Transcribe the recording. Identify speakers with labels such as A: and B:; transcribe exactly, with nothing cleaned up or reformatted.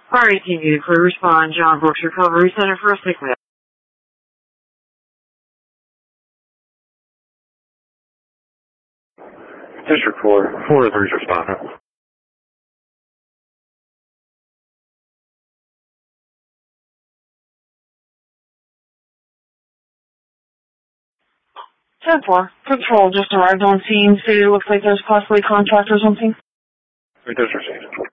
A: R eighteen to crew respond, John Brooks Recovery Center for a sick lift.
B: District four, four to three responder.
A: ten four, Patrol just arrived on scene, stated it looks like there's possibly contact or something.
B: We just received.